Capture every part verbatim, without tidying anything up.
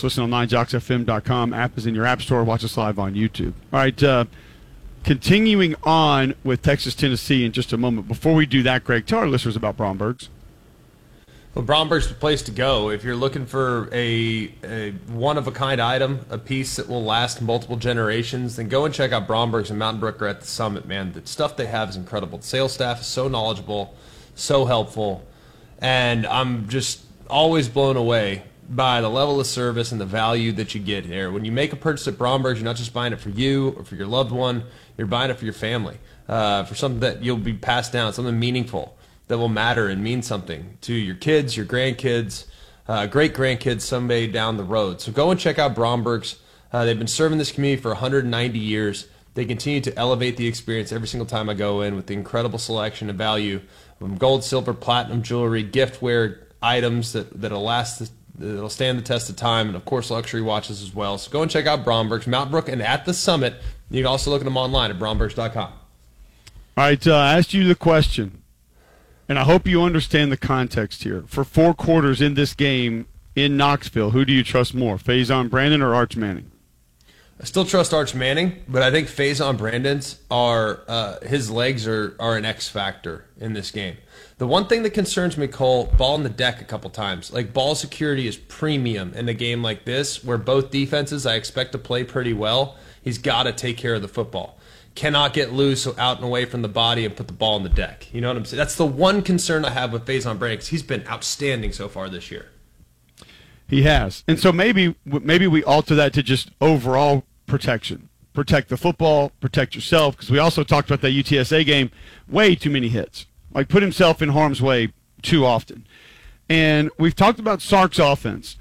Jocks. Listen on nine jocks f m dot com. App is in your app store. Watch us live on YouTube. All right, uh, continuing on with Texas, Tennessee in just a moment. Before we do that, Greg, tell our listeners about Bromberg's. Well, Bromberg's the place to go if you're looking for a, a one-of-a-kind item, a piece that will last multiple generations. Then go and check out Bromberg's and Mountain Brook are at the Summit, man. The stuff they have is incredible. The sales staff is so knowledgeable, so helpful, and I'm just always blown away by the level of service and the value that you get here. When you make a purchase at Bromberg's, you're not just buying it for you or for your loved one, you're buying it for your family, uh, for something that you'll be passed down, something meaningful that will matter and mean something to your kids, your grandkids, uh, great-grandkids someday down the road. So go and check out Bromberg's. Uh, they've been serving this community for one hundred ninety years. They continue to elevate the experience every single time I go in with the incredible selection and value from gold, silver, platinum jewelry, giftware items that, that'll last, that'll stand the test of time, and, of course, luxury watches as well. So go and check out Bromberg's, Mountain Brook, and at the Summit. You can also look at them online at brombergs dot com. All right, uh, I asked you the question. And I hope you understand the context here. For four quarters in this game in Knoxville, who do you trust more, Faison Brandon or Arch Manning? I still trust Arch Manning, but I think Faison Brandon's are uh, his legs are are an X factor in this game. The one thing that concerns me, Cole, ball in the deck a couple times. Like, ball security is premium in a game like this, where both defenses I expect to play pretty well. He's got to take care of the football. Cannot get loose out and away from the body and put the ball on the deck. You know what I'm saying? That's the one concern I have with Faison Brandon, because he's been outstanding so far this year. He has. And so maybe maybe we alter that to just overall protection. Protect the football, protect yourself, because we also talked about that U T S A game, way too many hits. Like, put himself in harm's way too often. And we've talked about Sark's offense.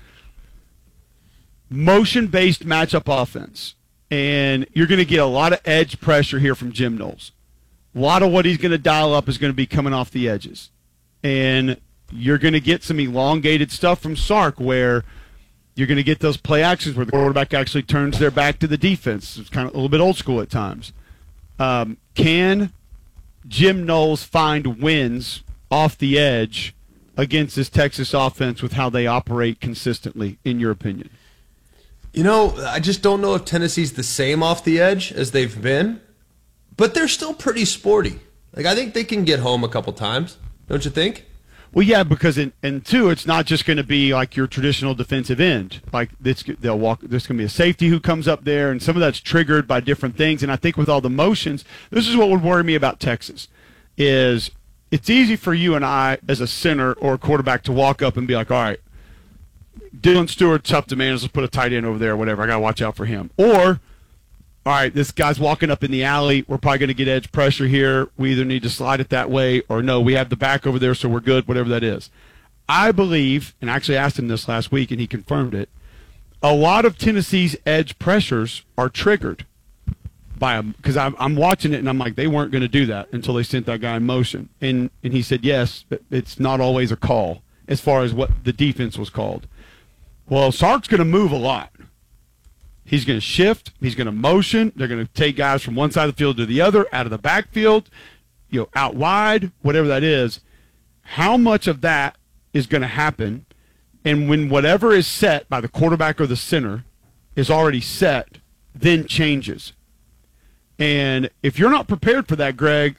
Motion-based matchup offense. And you're going to get a lot of edge pressure here from Jim Knowles. A lot of what he's going to dial up is going to be coming off the edges. And you're going to get some elongated stuff from Sark where you're going to get those play actions where the quarterback actually turns their back to the defense. It's kind of a little bit old school at times. Um, can Jim Knowles find wins off the edge against this Texas offense with how they operate consistently, in your opinion? You know, I just don't know if Tennessee's the same off the edge as they've been, but they're still pretty sporty. Like, I think they can get home a couple times, don't you think? Well, yeah, because in, and two, it's not just going to be like your traditional defensive end. Like, this, they'll walk. There's going to be a safety who comes up there, and some of that's triggered by different things. And I think with all the motions, this is what would worry me about Texas, is it's easy for you and I as a center or a quarterback to walk up and be like, all right, Dylan Stewart, tough to manage. Let's put a tight end over there or whatever. I got to watch out for him. Or, all right, this guy's walking up in the alley. We're probably going to get edge pressure here. We either need to slide it that way or no, we have the back over there, so we're good, whatever that is. I believe, and I actually asked him this last week, and he confirmed it, a lot of Tennessee's edge pressures are triggered by him, because I'm, I'm watching it, and I'm like, they weren't going to do that until they sent that guy in motion. And, and he said, yes, but it's not always a call as far as what the defense was called. Well, Sark's going to move a lot. He's going to shift. He's going to motion. They're going to take guys from one side of the field to the other, out of the backfield, you know, out wide, whatever that is. How much of that is going to happen? And when whatever is set by the quarterback or the center is already set, then changes. And if you're not prepared for that, Greg,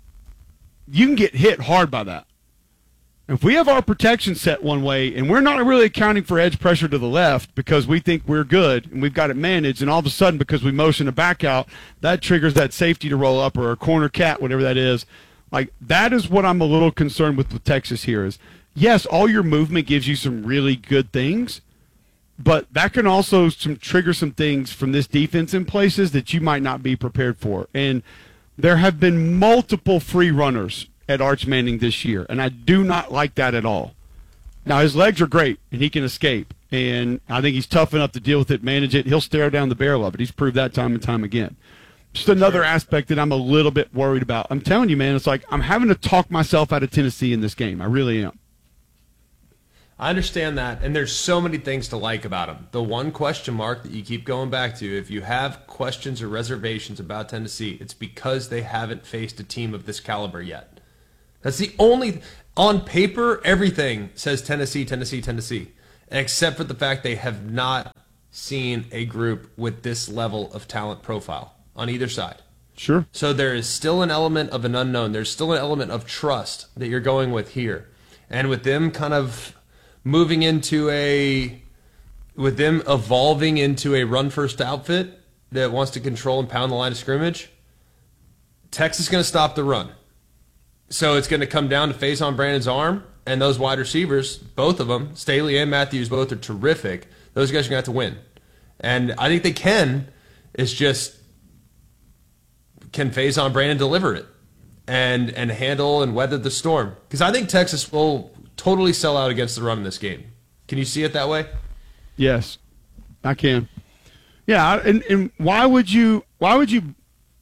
you can get hit hard by that. If we have our protection set one way and we're not really accounting for edge pressure to the left because we think we're good and we've got it managed, and all of a sudden because we motion a back out, that triggers that safety to roll up or a corner cat, whatever that is. Like, that is what I'm a little concerned with with Texas here is, yes, all your movement gives you some really good things, but that can also some trigger some things from this defense in places that you might not be prepared for. And there have been multiple free runners at Arch Manning this year, and I do not like that at all. Now, his legs are great, and he can escape, and I think he's tough enough to deal with it, manage it. He'll stare down the barrel of it. He's proved that time and time again. Just another aspect that I'm a little bit worried about. I'm telling you, man, it's like I'm having to talk myself out of Tennessee in this game. I really am. I understand that, and there's so many things to like about him. The one question mark that you keep going back to, if you have questions or reservations about Tennessee, it's because they haven't faced a team of this caliber yet. That's the only, on paper, everything says Tennessee, Tennessee, Tennessee, except for the fact they have not seen a group with this level of talent profile on either side. Sure. So there is still an element of an unknown. There's still an element of trust that you're going with here. And with them kind of moving into a, with them evolving into a run-first outfit that wants to control and pound the line of scrimmage, Texas is going to stop the run. So it's going to come down to Faison Brandon's arm, and those wide receivers, both of them, Staley and Matthews, both are terrific. Those guys are going to have to win. And I think they can. It's just, can Faison Brandon deliver it and and handle and weather the storm? Because I think Texas will totally sell out against the run in this game. Can you see it that way? Yes, I can. Yeah, and, and why would you why would you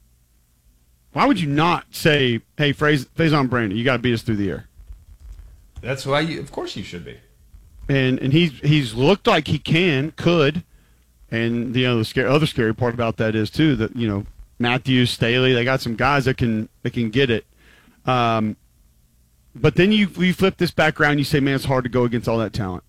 why would you not say, hey, Faison Brandon, you got to beat us through the air? That's why you, of course you should be. And and he's he's looked like he can, could, and you know the scary, other scary part about that is too that you know Matthews, Staley, they got some guys that can that can get it. Um, but then you you flip this back around, you say, man, it's hard to go against all that talent.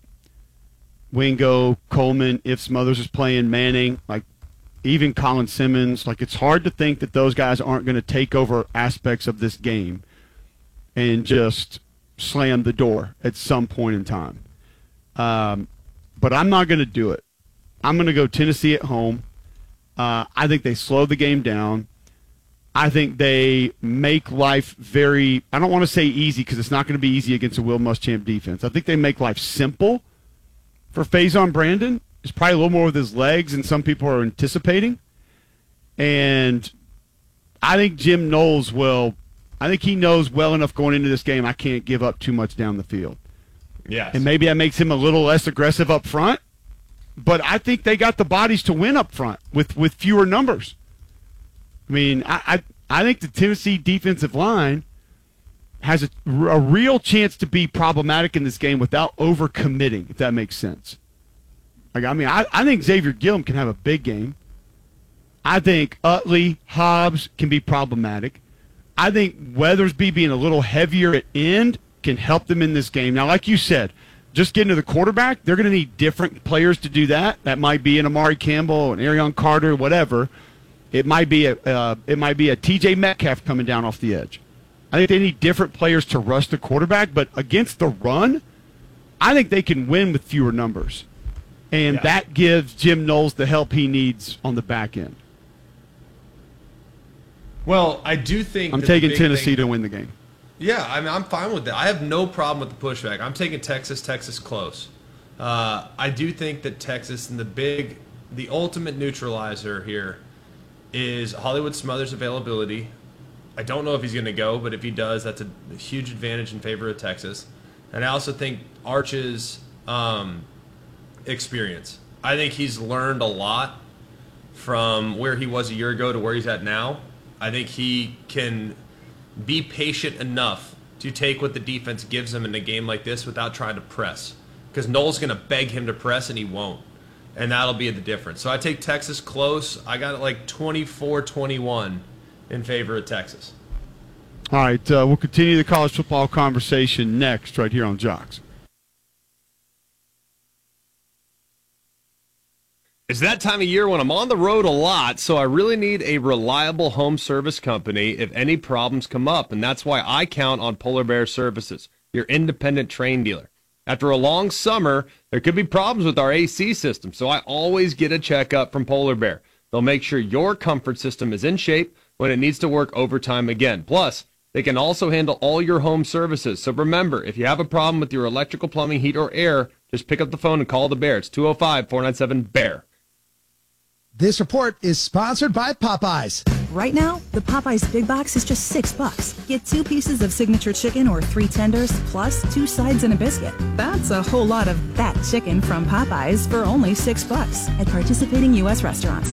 Wingo, Coleman, if Smothers is playing, Manning, like even Colin Simmons, like it's hard to think that those guys aren't going to take over aspects of this game and just slam the door at some point in time. Um, but I'm not going to do it. I'm going to go Tennessee at home. Uh, I think they slow the game down. I think they make life very, I don't want to say easy because it's not going to be easy against a Will Muschamp defense. I think they make life simple for Faison Brandon. It's probably a little more with his legs than some people are anticipating. And I think Jim Knowles will, I think he knows well enough going into this game I can't give up too much down the field. Yes. And maybe that makes him a little less aggressive up front. But I think they got the bodies to win up front with, with fewer numbers. I mean, I, I I think the Tennessee defensive line has a, a real chance to be problematic in this game without overcommitting, if that makes sense. Like, I mean, I, I think Xavier Gillum can have a big game. I think Utley, Hobbs can be problematic. I think Weathersby being a little heavier at end can help them in this game. Now, like you said, just getting to the quarterback, they're going to need different players to do that. That might be an Amari Campbell, an Arion Carter, whatever. It might be a uh, it might be a T J Metcalf coming down off the edge. I think they need different players to rush the quarterback, but against the run, I think they can win with fewer numbers. And yeah. that gives Jim Knowles the help he needs on the back end. Well, I do think I'm that taking the big Tennessee thing, to win the game. Yeah, I mean, I'm fine with that. I have no problem with the pushback. I'm taking Texas, Texas close. Uh, I do think that Texas and the big, the ultimate neutralizer here is Hollywood Smothers' availability. I don't know if he's going to go, but if he does, that's a, a huge advantage in favor of Texas. And I also think Arch's um, experience. I think he's learned a lot from where he was a year ago to where he's at now. I think he can be patient enough to take what the defense gives him in a game like this without trying to press. Because Knowles going to beg him to press, and he won't. And that'll be the difference. So I take Texas close. I got it like twenty-four twenty-one in favor of Texas. All right, uh, we'll continue the college football conversation next right here on Jocks. It's that time of year when I'm on the road a lot, so I really need a reliable home service company if any problems come up, and that's why I count on Polar Bear Services, your independent train dealer. After a long summer, there could be problems with our A C system, so I always get a checkup from Polar Bear. They'll make sure your comfort system is in shape when it needs to work overtime again. Plus, they can also handle all your home services. So remember, if you have a problem with your electrical, plumbing, heat, or air, just pick up the phone and call the Bear. It's two oh five, four nine seven, B E A R. This report is sponsored by Popeyes. Right now, the Popeyes Big Box is just six bucks. Get two pieces of signature chicken or three tenders, plus two sides and a biscuit. That's a whole lot of that chicken from Popeyes for only six bucks at participating U S restaurants.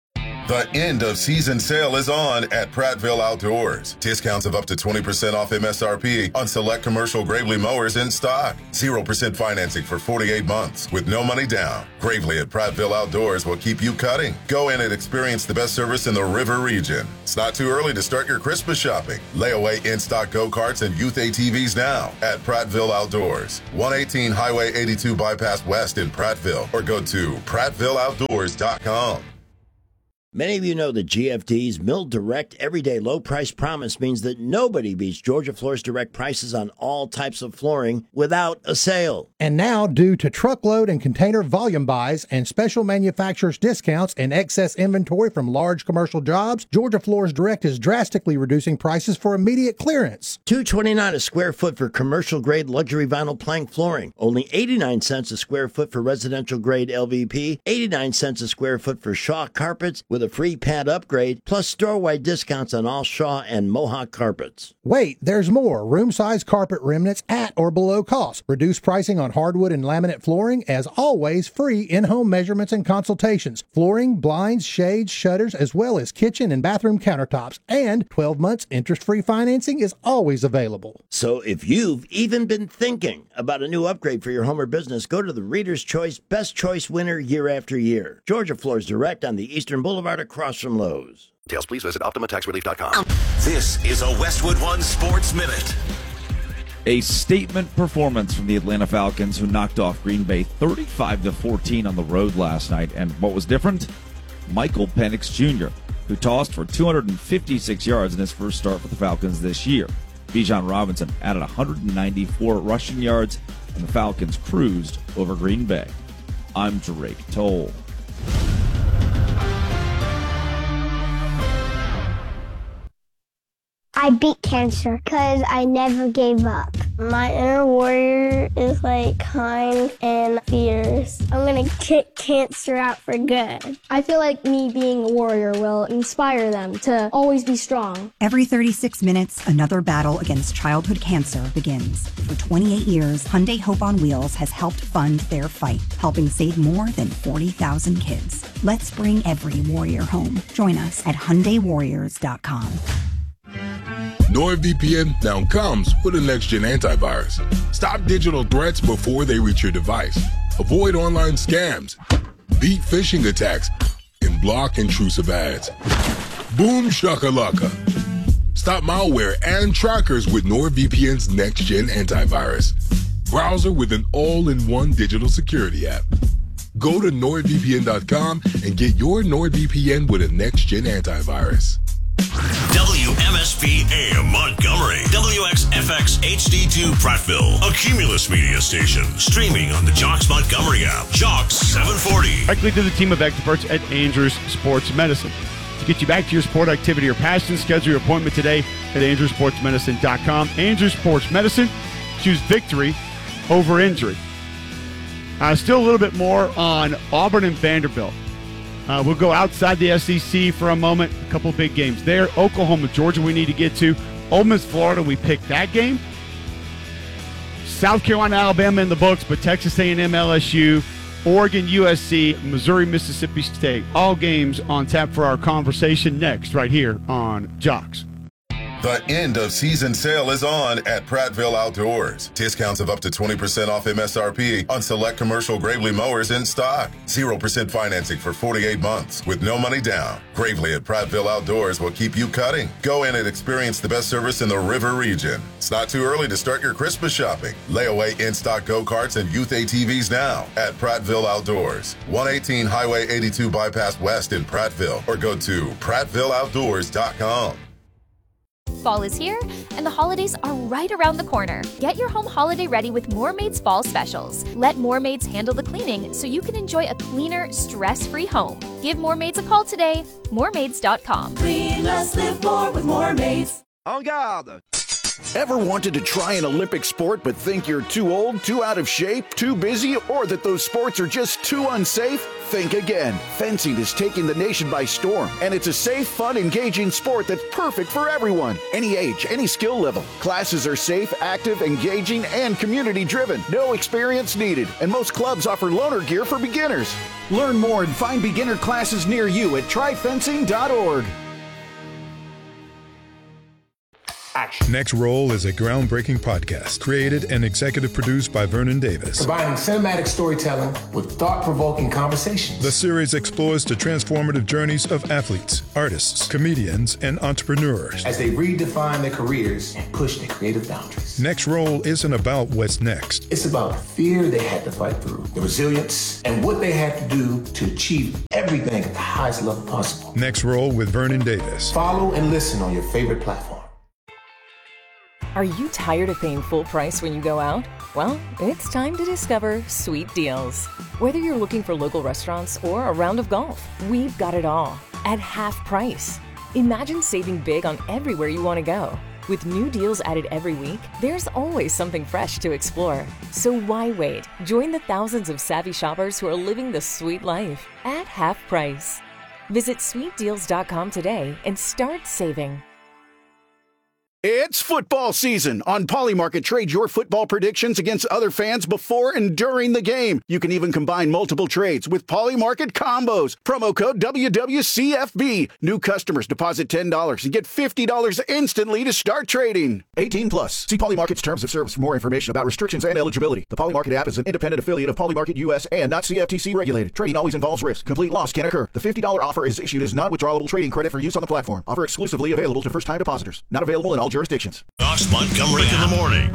The end of season sale is on at Prattville Outdoors. Discounts of up to twenty percent off M S R P on select commercial Gravely mowers in stock. zero percent financing for forty-eight months with no money down. Gravely at Prattville Outdoors will keep you cutting. Go in and experience the best service in the river region. It's not too early to start your Christmas shopping. Layaway in-stock go-karts and youth A T Vs now at Prattville Outdoors. one eighteen Highway eighty-two Bypass West in Prattville, or go to prattville outdoors dot com. Many of you know that G F D's Mill Direct Everyday Low Price Promise means that nobody beats Georgia Floor's direct prices on all types of flooring without a sale. And now, due to truckload and container volume buys and special manufacturers discounts and excess inventory from large commercial jobs, Georgia Floors Direct is drastically reducing prices for immediate clearance. two twenty-nine a square foot for commercial grade luxury vinyl plank flooring. Only eighty-nine cents a square foot for residential grade L V P. eighty-nine cents a square foot for Shaw carpets with a free pad upgrade, plus store-wide discounts on all Shaw and Mohawk carpets. Wait, there's more. Room-size carpet remnants at or below cost. Reduced pricing on hardwood and laminate flooring. As always, free in-home measurements and consultations. Flooring, blinds, shades, shutters, as well as kitchen and bathroom countertops. And twelve months interest-free financing is always available. So if you've even been thinking about a new upgrade for your home or business, go to the Reader's Choice Best Choice winner year after year. Georgia Floors Direct on the Eastern Boulevard across from Lowe's. Details, please visit Optima Tax Relief dot com. This is a Westwood One Sports Minute. A statement performance from the Atlanta Falcons, who knocked off Green Bay thirty-five to fourteen on the road last night. And what was different? Michael Penix Junior, who tossed for two hundred fifty-six yards in his first start for the Falcons this year. Bijan Robinson added one hundred ninety-four rushing yards, and the Falcons cruised over Green Bay. I'm Drake Toll. I beat cancer because I never gave up. My inner warrior is like kind and fierce. I'm gonna kick cancer out for good. I feel like me being a warrior will inspire them to always be strong. Every thirty-six minutes, another battle against childhood cancer begins. For twenty-eight years, Hyundai Hope on Wheels has helped fund their fight, helping save more than forty thousand kids. Let's bring every warrior home. Join us at Hyundai Warriors dot com. NordVPN now comes with a next-gen antivirus. Stop digital threats before they reach your device. Avoid online scams, beat phishing attacks, and block intrusive ads. Boom shakalaka. Stop malware and trackers with NordVPN's next-gen antivirus. Browser with an all-in-one digital security app. Go to Nord V P N dot com and get your NordVPN with a next-gen antivirus. W M S P A M Montgomery, W X F X H D two Prattville, a Cumulus Media station, streaming on the Jocks Montgomery app. Jocks seven forty. Directly to the team of experts at Andrews Sports Medicine. To get you back to your sport activity or passion, schedule your appointment today at Andrews Sports Medicine dot com. Andrews Sports Medicine, choose victory over injury. Uh, still a little bit more on Auburn and Vanderbilt. Uh, we'll go outside the S E C for a moment. A couple of big games there. Oklahoma, Georgia we need to get to. Ole Miss, Florida, we picked that game. South Carolina, Alabama in the books, but Texas A and M, L S U, Oregon, U S C, Missouri, Mississippi State. All games on tap for our conversation next right here on Jocks. The end of season sale is on at Prattville Outdoors. Discounts of up to twenty percent off M S R P on select commercial Gravely mowers in stock. zero percent financing for forty-eight months with no money down. Gravely at Prattville Outdoors will keep you cutting. Go in and experience the best service in the river region. It's not too early to start your Christmas shopping. Layaway in-stock go-karts and youth A T Vs now at Prattville Outdoors. one eighteen Highway eighty-two Bypass West in Prattville, or go to prattville outdoors dot com. Fall is here, and the holidays are right around the corner. Get your home holiday ready with Moormaid's Fall Specials. Let Moormaids handle the cleaning so you can enjoy a cleaner, stress-free home. Give Moormaids a call today. Moormaids dot com. Clean less, live more with Moormaids. En garde! Ever wanted to try an Olympic sport but think you're too old, too out of shape, too busy, or that those sports are just too unsafe? Think again. Fencing is taking the nation by storm, and it's a safe, fun, engaging sport that's perfect for everyone. Any age, any skill level. Classes are safe, active, engaging, and community-driven. No experience needed, and most clubs offer loaner gear for beginners. Learn more and find beginner classes near you at try fencing dot org. Action. Next Roll is a groundbreaking podcast created and executive produced by Vernon Davis. Combining cinematic storytelling with thought-provoking conversations. The series explores the transformative journeys of athletes, artists, comedians, and entrepreneurs as they redefine their careers and push their creative boundaries. Next Roll isn't about what's next. It's about the fear they had to fight through, the resilience, and what they had to do to achieve everything at the highest level possible. Next Roll with Vernon Davis. Follow and listen on your favorite platform. Are you tired of paying full price when you go out? Well, it's time to discover Sweet Deals. Whether you're looking for local restaurants or a round of golf, we've got it all at half price. Imagine saving big on everywhere you want to go. With new deals added every week, there's always something fresh to explore. So why wait? Join the thousands of savvy shoppers who are living the sweet life at half price. Visit sweet deals dot com today and start saving. It's football season. On Polymarket, trade your football predictions against other fans before and during the game. You can even combine multiple trades with Polymarket combos. Promo code W W C F B. New customers deposit ten dollars and get fifty dollars instantly to start trading. eighteen plus. See Polymarket's terms of service for more information about restrictions and eligibility. The Polymarket app is an independent affiliate of Polymarket U S and not C F T C regulated. Trading always involves risk. Complete loss can occur. The fifty dollars offer is issued as non-withdrawable trading credit for use on the platform. Offer exclusively available to first-time depositors. Not available in all jurisdictions. Josh Montgomery in the morning.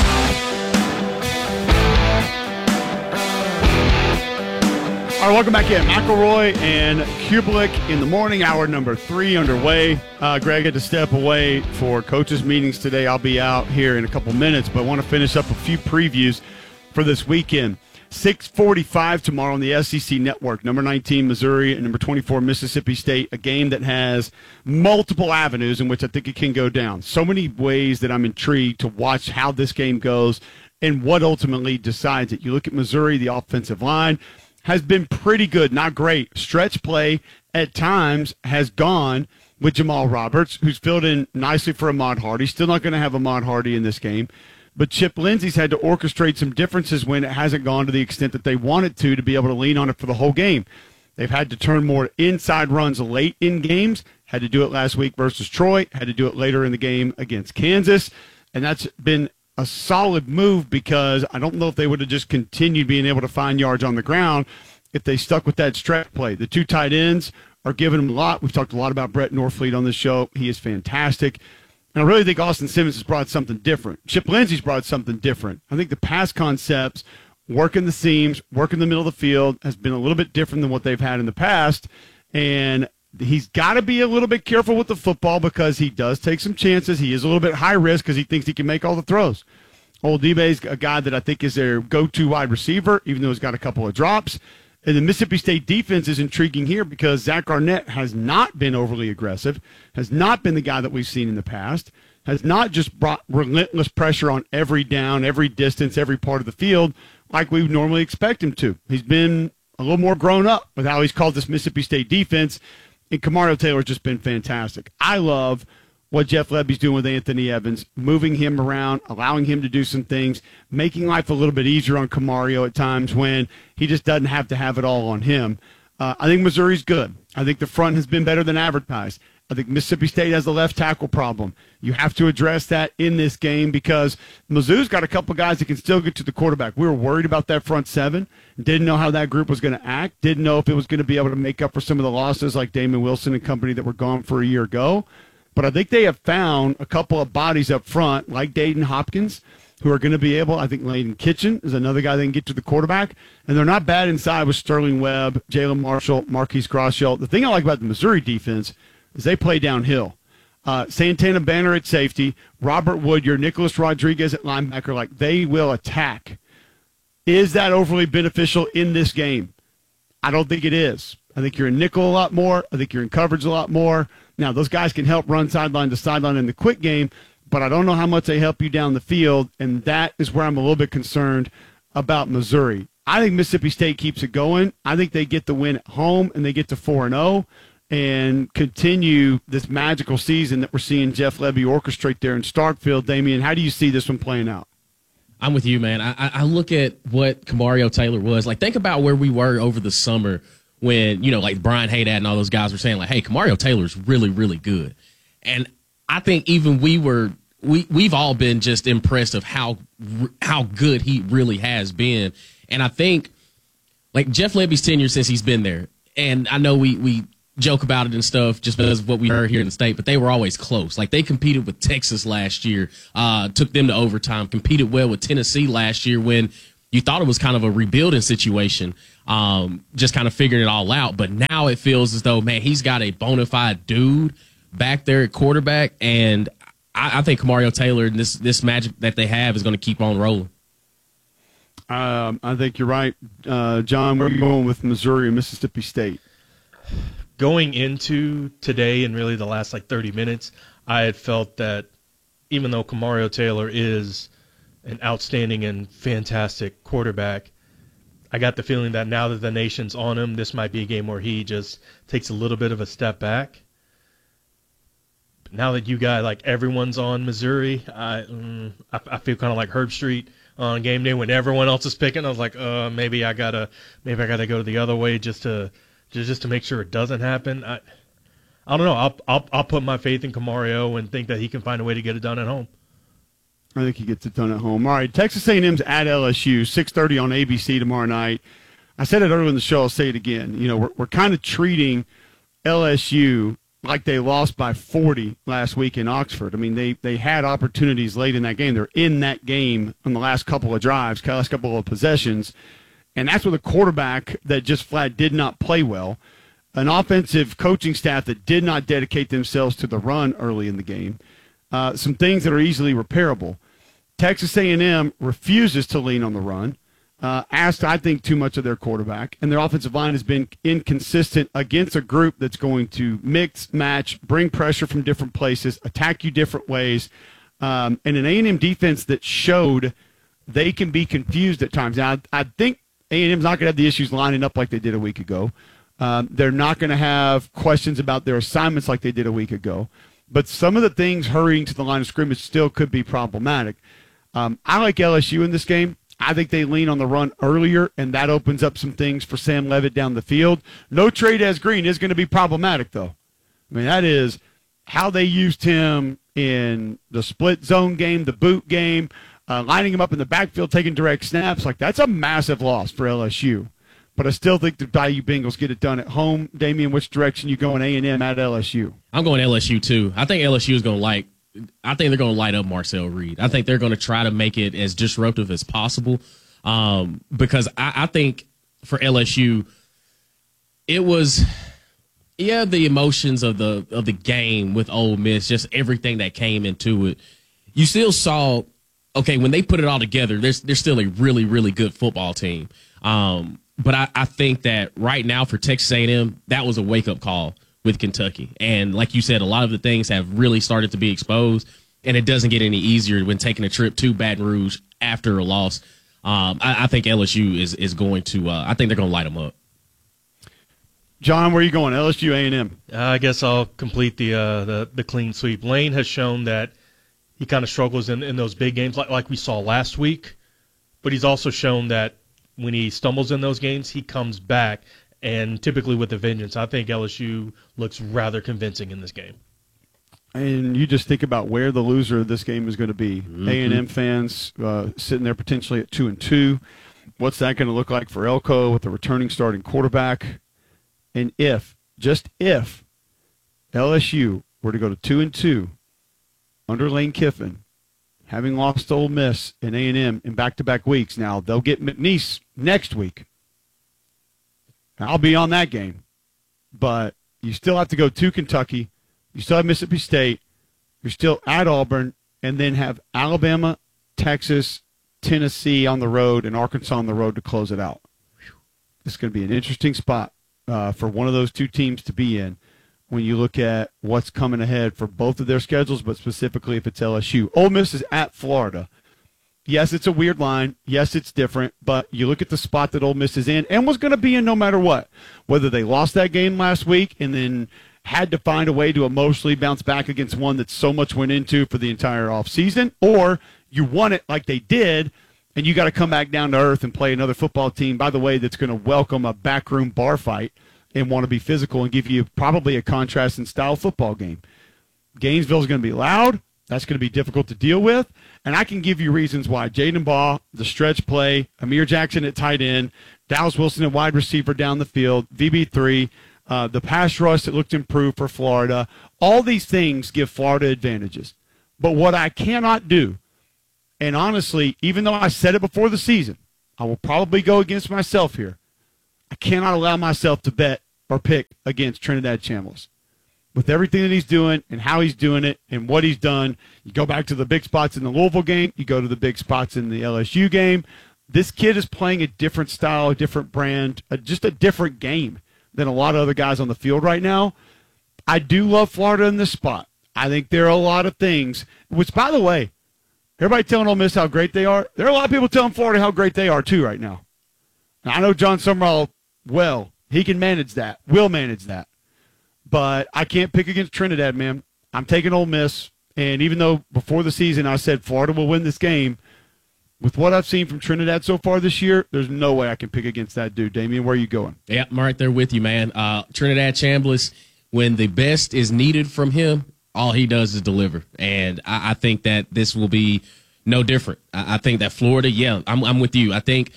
All right, welcome back in. McElroy and Kublik in the morning, hour number three underway. Uh, Greg had to step away for coaches' meetings today. I'll be out here in a couple minutes, but I want to finish up a few previews for this weekend. six forty-five tomorrow on the S E C Network. Number nineteen, Missouri, and number twenty-four, Mississippi State. A game that has multiple avenues in which I think it can go down. So many ways that I'm intrigued to watch how this game goes and what ultimately decides it. You look at Missouri, the offensive line has been pretty good, not great. Stretch play at times has gone with Jamal Roberts, who's filled in nicely for Ahmad Hardy. Still not going to have Ahmad Hardy in this game. But Chip Lindsey's had to orchestrate some differences when it hasn't gone to the extent that they wanted to to be able to lean on it for the whole game. They've had to turn more inside runs late in games. Had to do it last week versus Troy. Had to do it later in the game against Kansas. And that's been a solid move because I don't know if they would have just continued being able to find yards on the ground if they stuck with that stretch play. The two tight ends are giving them a lot. We've talked a lot about Brett Norfleet on this show. He is fantastic. And I really think Austin Simmons has brought something different. Chip Lindsey's brought something different. I think the pass concepts, working the seams, working the middle of the field, has been a little bit different than what they've had in the past. And he's got to be a little bit careful with the football because he does take some chances. He is a little bit high risk because he thinks he can make all the throws. Oladipo's a guy that I think is their go-to wide receiver, even though he's got a couple of drops. And the Mississippi State defense is intriguing here because Zach Arnett has not been overly aggressive, has not been the guy that we've seen in the past, has not just brought relentless pressure on every down, every distance, every part of the field like we would normally expect him to. He's been a little more grown up with how he's called this Mississippi State defense, and Kamario Taylor's just been fantastic. I love what Jeff Lebby's doing with Anthony Evans, moving him around, allowing him to do some things, making life a little bit easier on Kamario at times when he just doesn't have to have it all on him. Uh, I think Missouri's good. I think the front has been better than advertised. I think Mississippi State has the left tackle problem. You have to address that in this game because Mizzou's got a couple guys that can still get to the quarterback. We were worried about that front seven. Didn't know how that group was going to act. Didn't know if it was going to be able to make up for some of the losses like Damon Wilson and company that were gone for a year ago. But I think they have found a couple of bodies up front, like Dayton Hopkins, who are going to be able, I think Layden Kitchen is another guy that can get to the quarterback. And they're not bad inside with Sterling Webb, Jalen Marshall, Marquise Groshell. The thing I like about the Missouri defense is they play downhill. Uh, Santana Banner at safety, Robert Woodyard, Nicholas Rodriguez at linebacker, like they will attack. Is that overly beneficial in this game? I don't think it is. I think you're in nickel a lot more. I think you're in coverage a lot more. Now, those guys can help run sideline to sideline in the quick game, but I don't know how much they help you down the field, and that is where I'm a little bit concerned about Missouri. I think Mississippi State keeps it going. I think they get the win at home, and they get to four and oh and continue this magical season that we're seeing Jeff Lebby orchestrate there in Starkville. Damian, how do you see this one playing out? I'm with you, man. I, I look at what Kamario Taylor was. Like, think about where we were over the summer when, you know, like Brian Haydad and all those guys were saying, like, hey, Kamario Taylor's really, really good. And I think even we were we we've all been just impressed of how how good he really has been. And I think like Jeff Lebby's tenure since he's been there, and I know we we joke about it and stuff just because of what we heard here in the state, but they were always close. Like they competed with Texas last year, uh, took them to overtime, competed well with Tennessee last year when you thought it was kind of a rebuilding situation, um, just kind of figuring it all out. But now it feels as though, man, he's got a bona fide dude back there at quarterback, and I, I think Kamario Taylor and this this magic that they have is going to keep on rolling. Um, I think you're right, uh, John. Where are you going with Missouri and Mississippi State? Going into today and really the last like thirty minutes, I had felt that even though Kamario Taylor is an outstanding and fantastic quarterback, I got the feeling that now that the nation's on him, this might be a game where he just takes a little bit of a step back. But now that you got like everyone's on Missouri, I mm, I, I feel kind of like Herb Street on game day when everyone else is picking. I was like, uh, maybe I gotta maybe I gotta go the other way just to. Just to make sure it doesn't happen. I, I don't know. I'll, I'll I'll put my faith in Kamario and think that he can find a way to get it done at home. I think he gets it done at home. All right, Texas A and M's at L S U, six thirty on A B C tomorrow night. I said it earlier in the show. I'll say it again. You know, we're we're kind of treating L S U like they lost by forty last week in Oxford. I mean, they they had opportunities late in that game. They're in that game on the last couple of drives, last couple of possessions. And that's with a quarterback that just flat did not play well, an offensive coaching staff that did not dedicate themselves to the run early in the game, uh, some things that are easily repairable. Texas A and M refuses to lean on the run, uh, asked, I think, too much of their quarterback, and their offensive line has been inconsistent against a group that's going to mix, match, bring pressure from different places, attack you different ways, um, and an A and M defense that showed they can be confused at times. Now, I, I think A and M's not going to have the issues lining up like they did a week ago. Um, they're not going to have questions about their assignments like they did a week ago. But some of the things hurrying to the line of scrimmage still could be problematic. Um, I like L S U in this game. I think they lean on the run earlier, and that opens up some things for Sam Leavitt down the field. No Trey'Dez Green is going to be problematic, though. I mean, that is how they used him in the split zone game, the boot game, Uh, lining him up in the backfield, taking direct snaps. Like, that's a massive loss for L S U. But I still think the Bayou Bengals get it done at home. Damian, which direction you going, A and M at L S U? I'm going L S U, too. I think L S U is going to like – I think they're going to light up Marcel Reed. I think they're going to try to make it as disruptive as possible um, because I, I think for L S U, it was – yeah, the emotions of the of the game with Ole Miss, just everything that came into it. You still saw – okay, when they put it all together, there's they're still a really, really good football team. Um, but I, I think that right now for Texas A and M, that was a wake-up call with Kentucky. And like you said, a lot of the things have really started to be exposed, and it doesn't get any easier when taking a trip to Baton Rouge after a loss. Um, I, I think L S U is is going to uh, – I think they're going to light them up. John, where are you going, L S U, A and M? Uh, I guess I'll complete the, uh, the the clean sweep. Lane has shown that he kind of struggles in, in those big games like, like we saw last week, but he's also shown that when he stumbles in those games, he comes back, and typically with a vengeance. I think L S U looks rather convincing in this game. And you just think about where the loser of this game is going to be. Mm-hmm. A and M fans uh, sitting there potentially at two and two. What's that going to look like for Elko with a returning starting quarterback? And if, just if, L S U were to go to two and two under Lane Kiffin, having lost Ole Miss and A and M in back-to-back weeks, now they'll get McNeese next week. I'll be on that game. But you still have to go to Kentucky. You still have Mississippi State. You're still at Auburn, and then have Alabama, Texas, Tennessee on the road, and Arkansas on the road to close it out. It's going to be an interesting spot uh, for one of those two teams to be in. when you look at what's coming ahead for both of their schedules, but specifically if it's L S U. Ole Miss is at Florida. Yes, it's a weird line. Yes, it's different. But you look at the spot that Ole Miss is in and was going to be in no matter what. Whether they lost that game last week and then had to find a way to emotionally bounce back against one that so much went into for the entire offseason, or you won it like they did, and you got to come back down to earth and play another football team, by the way, that's going to welcome a backroom bar fight and want to be physical and give you probably a contrast in style football game. Gainesville is going to be loud. That's going to be difficult to deal with. And I can give you reasons why. Jaden Baugh, the stretch play, Amir Jackson at tight end, Dallas Wilson at wide receiver down the field, V B three, uh, the pass rush that looked improved for Florida. All these things give Florida advantages. But what I cannot do, and honestly, even though I said it before the season, I will probably go against myself here. I cannot allow myself to bet or pick against Trinidad Chambliss. With everything that he's doing and how he's doing it and what he's done, you go back to the big spots in the Louisville game, you go to the big spots in the L S U game. This kid is playing a different style, a different brand, a, just a different game than a lot of other guys on the field right now. I do love Florida in this spot. I think there are a lot of things, which, by the way, everybody telling Ole Miss how great they are. There are a lot of people telling Florida how great they are, too, right now. Now I know John Summerall well. He can manage that, will manage that. But I can't pick against Trinidad, man. I'm taking Ole Miss, and even though before the season I said Florida will win this game, with what I've seen from Trinidad so far this year, there's no way I can pick against that dude. Damian, where are you going? Yeah, I'm right there with you, man. Uh, Trinidad Chambliss, when the best is needed from him, all he does is deliver. And I, I think that this will be no different. I, I think that Florida, yeah, I'm, I'm with you. I think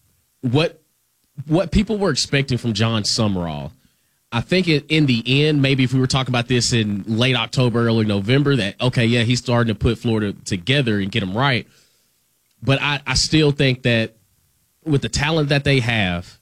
what what people were expecting from John Summerall, I think it, in the end, maybe if we were talking about this in late October, early November, that, okay, yeah, he's starting to put Florida together and get them right. But I, I still think that with the talent that they have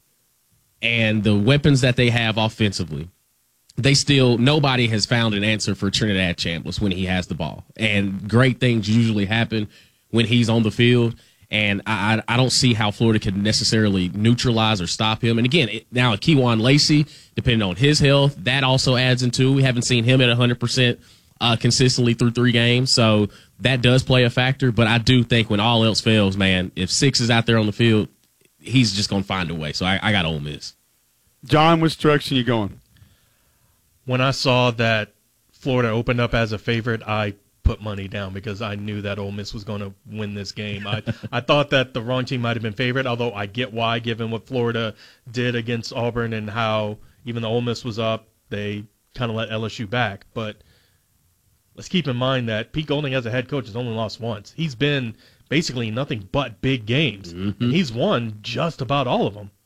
and the weapons that they have offensively, they still, nobody has found an answer for Trinidad Chambliss when he has the ball. And great things usually happen when he's on the field. And I, I don't see how Florida can necessarily neutralize or stop him. And again, it, now Kewan Lacey, depending on his health, that also adds into. We haven't seen him at one hundred percent uh, consistently through three games. So that does play a factor. But I do think when all else fails, man, if Six is out there on the field, he's just going to find a way. So I, I got Ole Miss. John, which direction you going? When I saw that Florida opened up as a favorite, I put money down because I knew that Ole Miss was going to win this game. I, I thought that the wrong team might have been favored, although I get why, given what Florida did against Auburn and how even though Ole Miss was up, they kind of let L S U back. But let's keep in mind that Pete Golding as a head coach has only lost once. He's been basically nothing but big games, mm-hmm. and he's won just about all of them.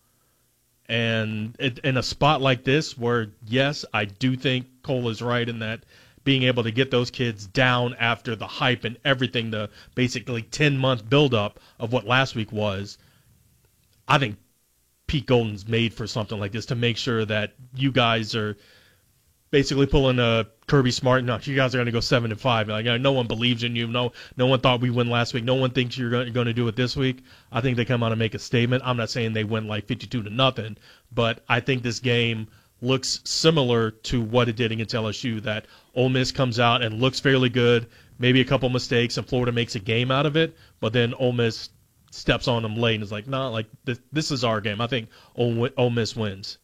And it, in a spot like this where, yes, I do think Cole is right in that being able to get those kids down after the hype and everything, the basically ten-month buildup of what last week was, I think Pete Golden's made for something like this to make sure that you guys are basically pulling a Kirby Smart. No, you guys are going to go seven and five. Like, no one believes in you. No, no one thought we win last week. No one thinks you're going to do it this week. I think they come out and make a statement. I'm not saying they win like fifty-two to nothing, but I think this game looks similar to what it did against L S U, that Ole Miss comes out and looks fairly good, maybe a couple mistakes, and Florida makes a game out of it, but then Ole Miss steps on them late and is like, nah, like this, this is our game. I think Ole, Ole Miss wins.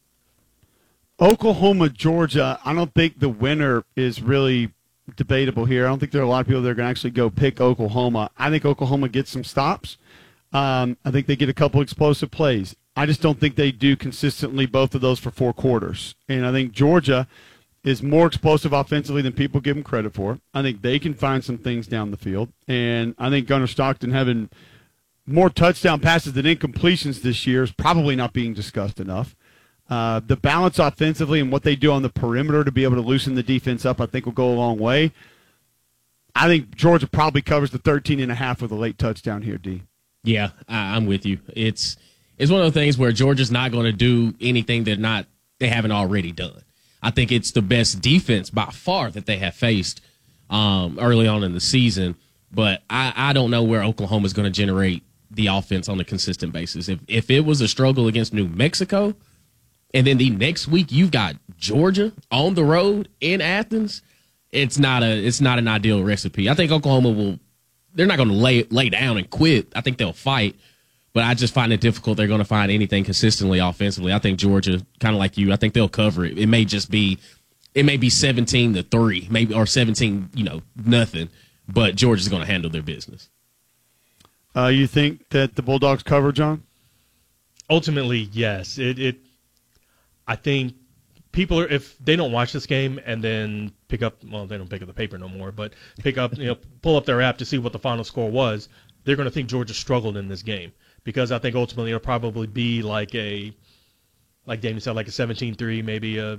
Oklahoma, Georgia, I don't think the winner is really debatable here. I don't think there are a lot of people that are going to actually go pick Oklahoma. I think Oklahoma gets some stops. Um, I think they get a couple explosive plays. I just don't think they do consistently both of those for four quarters. And I think Georgia is more explosive offensively than people give them credit for. I think they can find some things down the field. And I think Gunnar Stockton having more touchdown passes than incompletions this year is probably not being discussed enough. Uh, the balance offensively and what they do on the perimeter to be able to loosen the defense up, I think, will go a long way. I think Georgia probably covers the thirteen and a half with a late touchdown here, D. Yeah, I, I'm with you. It's it's one of the things where Georgia's not going to do anything they're not they haven't already done. I think it's the best defense by far that they have faced um, early on in the season. But I, I don't know where Oklahoma is going to generate the offense on a consistent basis. If if it was a struggle against New Mexico, and then the next week you've got Georgia on the road in Athens, it's not a it's not an ideal recipe. I think Oklahoma will they're not going to lay lay down and quit. I think they'll fight, but I just find it difficult they're going to find anything consistently offensively. I think Georgia, kind of like you, I think they'll cover it. It may just be it may be seventeen to three, maybe or seventeen, you know, nothing, but Georgia's going to handle their business. Uh, you think that the Bulldogs cover, John? Ultimately, yes. It, it. I think people are, if they don't watch this game and then pick up, well, they don't pick up the paper no more, but pick up, you know, pull up their app to see what the final score was, they're going to think Georgia struggled in this game because I think ultimately it'll probably be like a, like Damien said, like a seventeen three, maybe a,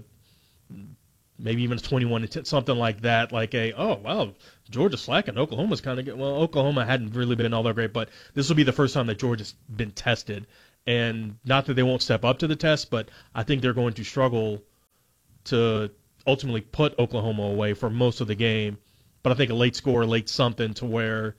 maybe even a twenty-one to ten, something like that, like a, oh, wow, Georgia's slacking. Oklahoma's kind of good. Well, Oklahoma hadn't really been all that great, but this will be the first time that Georgia's been tested. And not that they won't step up to the test, but I think they're going to struggle to ultimately put Oklahoma away for most of the game. But I think a late score, late something to where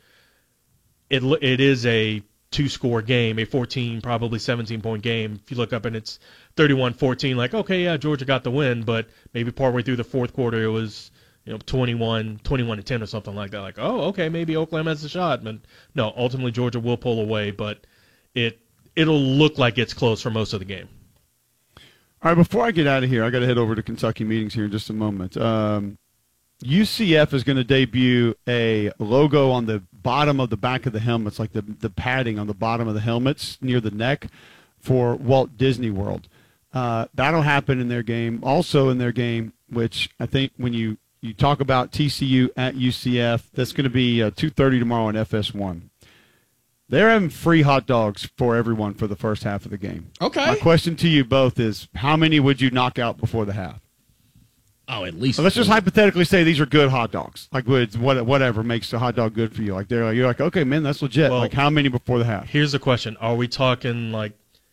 it it is a two-score game, a fourteen, probably seventeen-point game. If you look up and it's thirty-one fourteen, like, okay, yeah, Georgia got the win, but maybe partway through the fourth quarter it was, you know, twenty-one, twenty-one to ten or something like that. Like, oh, okay, maybe Oklahoma has a shot. But no, ultimately Georgia will pull away, but it it'll look like it's close for most of the game. All right, before I get out of here, I got to head over to Kentucky meetings here in just a moment. Um, U C F is going to debut a logo on the bottom of the back of the helmets, like the the padding on the bottom of the helmets near the neck for Walt Disney World. Uh, that'll happen in their game. Also in their game, which I think when you, you talk about T C U at U C F, that's going to be uh, two thirty tomorrow on F S one. They're having free hot dogs for everyone for the first half of the game. Okay. My question to you both is, how many would you knock out before the half? Oh, at least. So let's just hypothetically say these are good hot dogs. Like, would whatever makes the hot dog good for you. Like, they're like, you're like, okay, man, that's legit. Well, like, how many before the half? Here's the question: are we talking like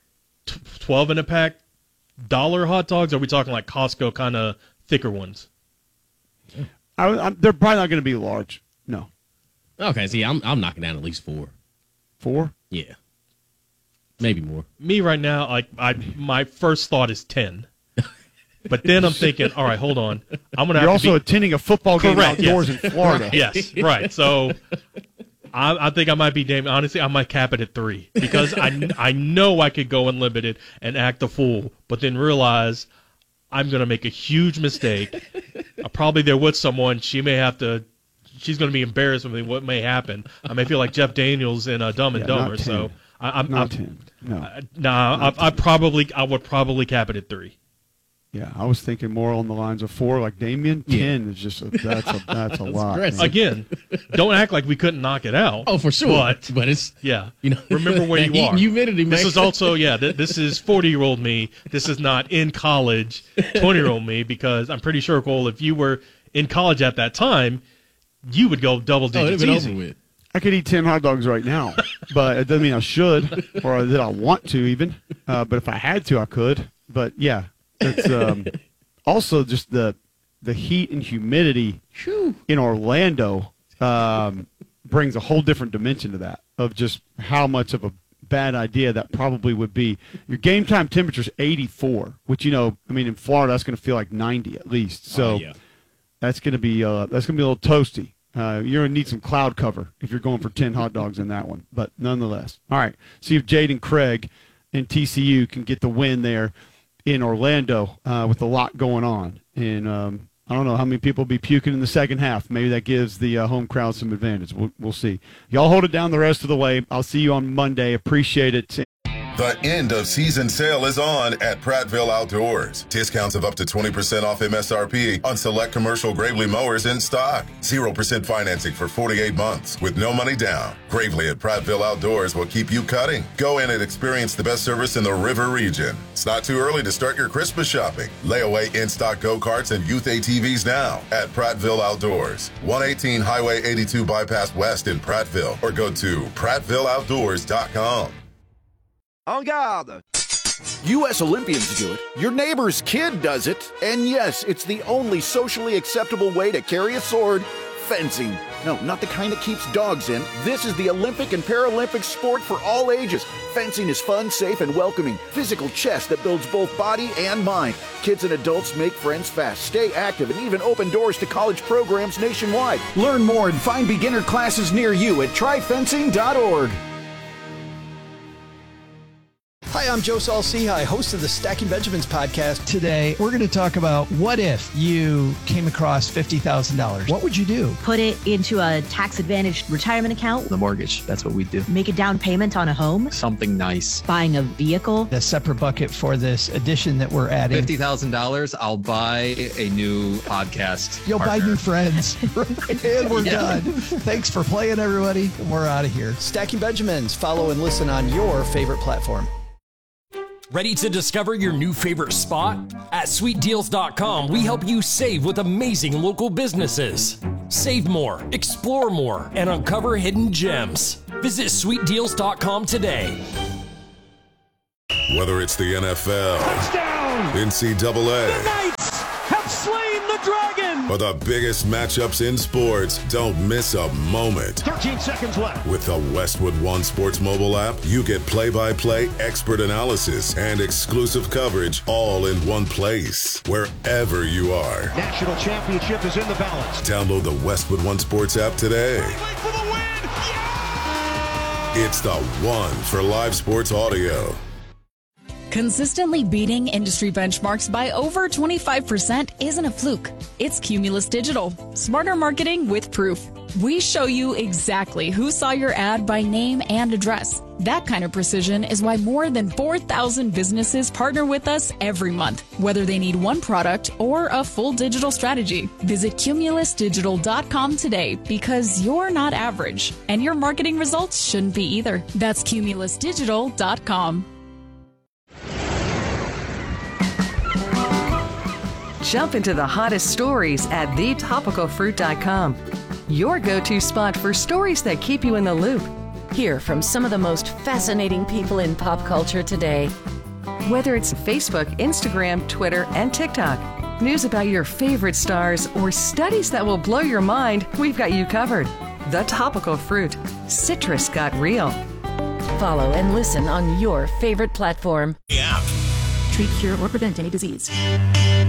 twelve in a pack, dollar hot dogs? Or are we talking like Costco kind of thicker ones? I, I'm, they're probably not going to be large. No. Okay, see, I'm I'm knocking down at least four. Four? Yeah. Maybe more. Me right now, like I, my first thought is ten. But then I'm thinking, all right, hold on. I'm gonna. You're have also to be... attending a football game Correct, outdoors yes. in Florida. Yes, right. So I, I think I might be damn. Honestly, I might cap it at three because I, I know I could go unlimited and act a fool, but then realize I'm gonna make a huge mistake. I'm probably there with someone. She may have to. She's gonna be embarrassed with me. What may happen? I may feel like Jeff Daniels in uh, Dumb and Yeah, Dumber. not ten. So I, I'm Not I'm, ten. No. Uh, nah, I, I probably I would probably cap it at three. Yeah, I was thinking more on the lines of four, like Damien. Ten is just a, that's a that's a lot. man. Again, don't act like we couldn't knock it out. Oh, for sure. But, but it's yeah, you know, remember where that you heat are. and humidity, This man. is also yeah. Th- this is forty-year-old me. This is not in college, twenty-year-old me. Because I'm pretty sure, Cole, if you were in college at that time, you would go double Oh, digits it'd been easy. over with. I could eat ten hot dogs right now, but it doesn't mean I should or that I want to even. Uh, but if I had to, I could. But yeah, it's um, also just the the heat and humidity in Orlando um, brings a whole different dimension to that of just how much of a bad idea that probably would be. Your game time temperature is eighty-four, which, you know, I mean, in Florida, that's going to feel like ninety at least. So Oh, yeah. that's going to be uh, that's going to be a little toasty. Uh, you're going to need some cloud cover if you're going for ten hot dogs in that one. But nonetheless. All right. See if Jaden Craig and T C U can get the win there in Orlando uh, with a lot going on. And um, I don't know how many people will be puking in the second half. Maybe that gives the uh, home crowd some advantage. We'll, we'll see. Y'all hold it down the rest of the way. I'll see you on Monday. Appreciate it. The end of season sale is on at Prattville Outdoors. Discounts of up to twenty percent off M S R P on select commercial Gravely mowers in stock. zero percent financing for forty-eight months with no money down. Gravely at Prattville Outdoors will keep you cutting. Go in and experience the best service in the river region. It's not too early to start your Christmas shopping. Layaway in-stock go-karts and youth A T Vs now at Prattville Outdoors. one eighteen Highway eighty-two Bypass West in Prattville, or go to prattville outdoors dot com. En garde! U S Olympians do it, your neighbor's kid does it, and yes, it's the only socially acceptable way to carry a sword fencing. No, not the kind that keeps dogs in. This is the Olympic and Paralympic sport for all ages. Fencing is fun, safe, and welcoming. Physical chess that builds both body and mind. Kids and adults make friends fast, stay active, and even open doors to college programs nationwide. Learn more and find beginner classes near you at try fencing dot org. Hi, I'm Joe Saul-Sehy, host of the Stacking Benjamins podcast. Today, we're going to talk about what if you came across fifty thousand dollars? What would you do? Put it into a tax-advantaged retirement account. The mortgage, that's what we do. Make a down payment on a home. Something nice. Buying a vehicle. A separate bucket for this addition that we're adding. fifty thousand dollars, I'll buy a new podcast You'll partner. buy new friends. And we're Yeah. done. Thanks for playing, everybody. We're out of here. Stacking Benjamins. Follow and listen on your favorite platform. Ready to discover your new favorite spot? At sweet deals dot com, we help you save with amazing local businesses. Save more, explore more, and uncover hidden gems. Visit sweet deals dot com today. Whether it's the N F L, Touchdown! N C double A, The Knights have slain the dragon! or the biggest matchups in sports, don't miss a moment. thirteen seconds left. With the Westwood One Sports mobile app, you get play-by-play expert analysis and exclusive coverage all in one place, wherever you are. National championship is in the balance. Download the Westwood One Sports app today. For the win! It's the one for live sports audio. Consistently beating industry benchmarks by over twenty-five percent isn't a fluke. It's Cumulus Digital. Smarter marketing with proof. We show you exactly who saw your ad by name and address. That kind of precision is why more than four thousand businesses partner with us every month, whether they need one product or a full digital strategy. Visit cumulus digital dot com today because you're not average, and your marketing results shouldn't be either. That's cumulus digital dot com. Jump into the hottest stories at the topical fruit dot com. Your go-to spot for stories that keep you in the loop. Hear from some of the most fascinating people in pop culture today. Whether it's Facebook, Instagram, Twitter, and TikTok, news about your favorite stars, or studies that will blow your mind, we've got you covered. The Topical Fruit. Citrus got real. Follow and listen on your favorite platform. Yeah. Treat, cure, or prevent any disease.